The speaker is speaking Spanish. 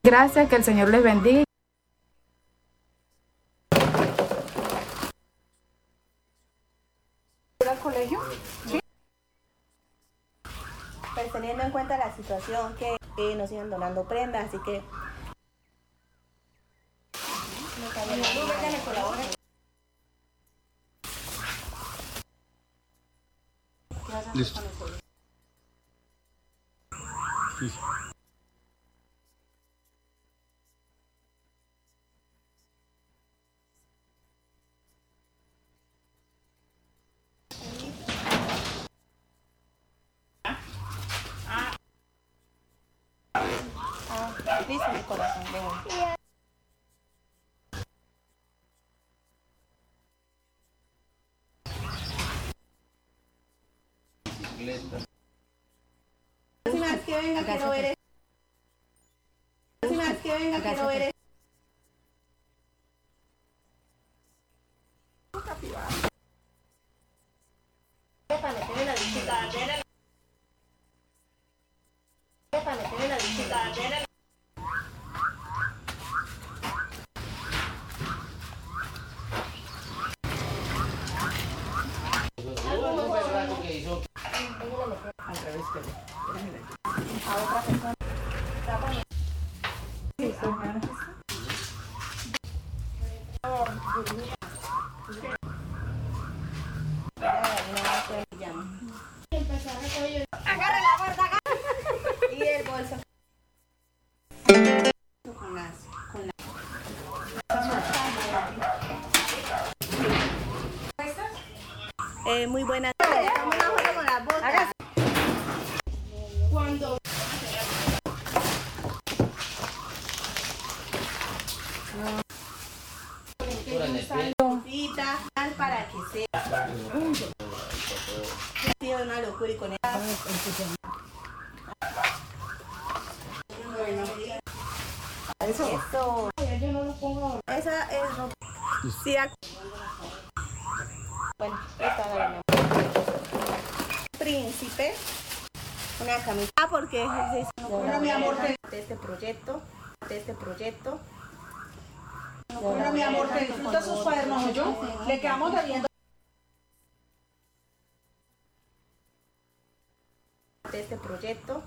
Gracias, que el Señor les bendiga. ¿Ir al colegio? Sí. Pues teniendo en cuenta la situación que nos iban donando prendas, así que Listo. Sí. listo, mi corazón. Bicicleta. La próxima vez que venga quiero ver esto. La próxima vez que venga quiero ver esto. Al revés que A otra persona. Agarra la gorda, agarra. Y el bolso. Con las, muy buenas. Estamos una foto con las botas. Cuando para que sea. Ha sido una locura y con ella. Eso. Yo no lo pongo. Esa es. Sí, bueno, esta es la príncipe. Una camisa. Porque es Bueno, mi amor, de este proyecto. De este proyecto. bueno, mi amor, te disfruta sus cuadernos, yo. Le quedamos debiendo. De este proyecto.